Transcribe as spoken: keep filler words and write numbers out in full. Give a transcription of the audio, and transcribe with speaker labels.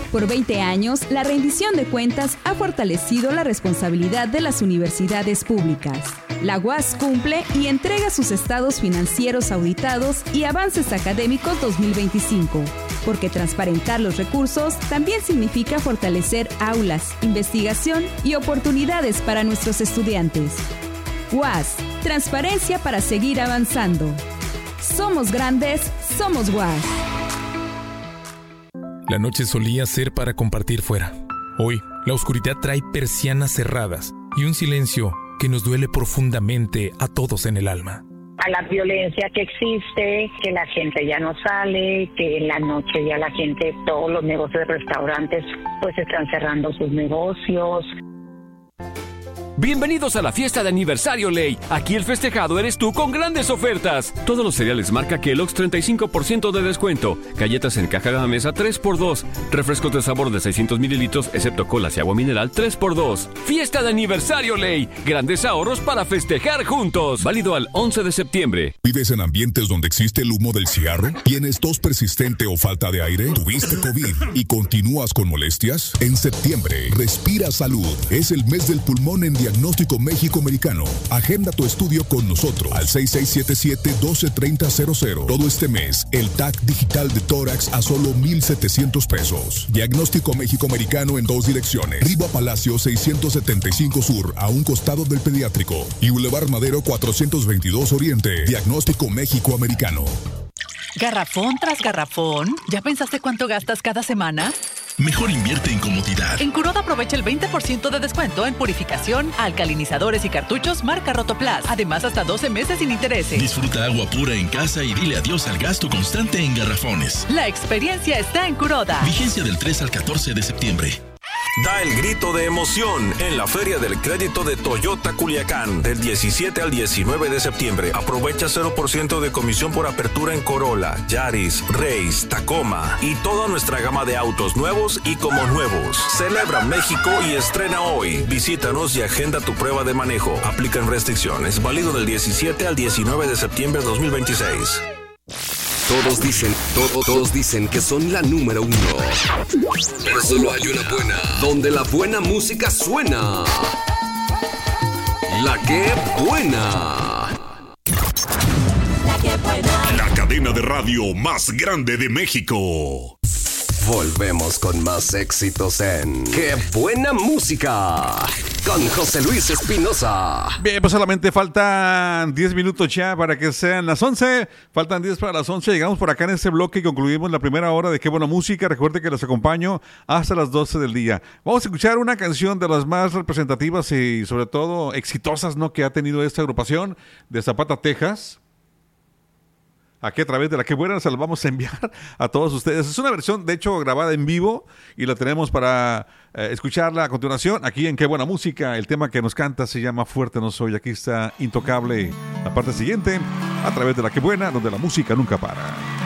Speaker 1: Por veinte años, la rendición de cuentas ha fortalecido la responsabilidad de las universidades públicas. La U A S cumple y entrega sus estados financieros auditados y avances académicos dos mil veinticinco, porque transparentar los recursos también significa fortalecer aulas, investigación y oportunidades para nuestros estudiantes. U A S, transparencia para seguir avanzando. Somos grandes, somos U A S.
Speaker 2: La noche solía ser para compartir fuera. Hoy, la oscuridad trae persianas cerradas y un silencio que nos duele profundamente a todos en el alma.
Speaker 3: A la violencia que existe, que la gente ya no sale, que en la noche ya la gente, todos los negocios de restaurantes, pues están cerrando sus negocios.
Speaker 4: Bienvenidos a la fiesta de aniversario Ley. Aquí el festejado eres tú con grandes ofertas. Todos los cereales marca Kellogg's treinta y cinco por ciento de descuento. Galletas en caja Gamesa tres por dos. Refrescos de sabor de seiscientos mililitros, excepto colas y agua mineral tres por dos. Fiesta de aniversario Ley. Grandes ahorros para festejar juntos. Válido al once de septiembre.
Speaker 5: ¿Vives en ambientes donde existe el humo del cigarro? ¿Tienes tos persistente o falta de aire? ¿Tuviste COVID y continúas con molestias? En septiembre, Respira Salud. Es el mes del pulmón en Diagnóstico México Americano. Agenda tu estudio con nosotros al seis seis siete siete, uno dos tres cero cero cero. Todo este mes, el T A C digital de tórax a solo mil setecientos pesos. Diagnóstico México Americano en dos direcciones. Riva Palacio seiscientos setenta y cinco Sur, a un costado del Pediátrico. Y Boulevard Madero cuatrocientos veintidós Oriente. Diagnóstico México Americano.
Speaker 6: Garrafón tras garrafón. ¿Ya pensaste cuánto gastas cada semana?
Speaker 7: Mejor invierte en comodidad.
Speaker 6: En Kuroda aprovecha el veinte por ciento de descuento en purificación, alcalinizadores y cartuchos marca Rotoplas. Además, hasta doce meses sin intereses.
Speaker 7: Disfruta agua pura en casa y dile adiós al gasto constante en garrafones.
Speaker 6: La experiencia está en Kuroda.
Speaker 7: Vigencia del tres al catorce de septiembre.
Speaker 8: Da el grito de emoción en la Feria del Crédito de Toyota Culiacán del diecisiete al diecinueve de septiembre. Aprovecha cero por ciento de comisión por apertura en Corolla, Yaris, Race, Tacoma y toda nuestra gama de autos nuevos y como nuevos. Celebra México y estrena hoy. Visítanos y agenda tu prueba de manejo. Aplican restricciones. Válido del diecisiete al diecinueve de septiembre de dos mil veintiséis.
Speaker 9: Todos dicen, todo, todos dicen que son la número uno. Pero solo hay una buena, donde la buena música suena. La que buena.
Speaker 10: La que buena.
Speaker 5: La cadena de radio más grande de México.
Speaker 9: Volvemos con más éxitos en ¡Qué buena música! Con José Luis Espinosa.
Speaker 11: Bien, pues solamente faltan diez minutos ya para que sean las once. Faltan diez para las once. Llegamos por acá en este bloque y concluimos la primera hora de Qué buena música. Recuerde que los acompaño hasta las doce del día. Vamos a escuchar una canción de las más representativas y sobre todo exitosas, ¿no?, que ha tenido esta agrupación de Zapata, Texas. Aquí a través de la que buena se la vamos a enviar a todos ustedes. Es una versión, de hecho, grabada en vivo y la tenemos para eh, escucharla a continuación. Aquí en Qué buena música, el tema que nos canta se llama Fuerte no soy. Aquí está Intocable, la parte siguiente, a través de la que buena, donde la música nunca para.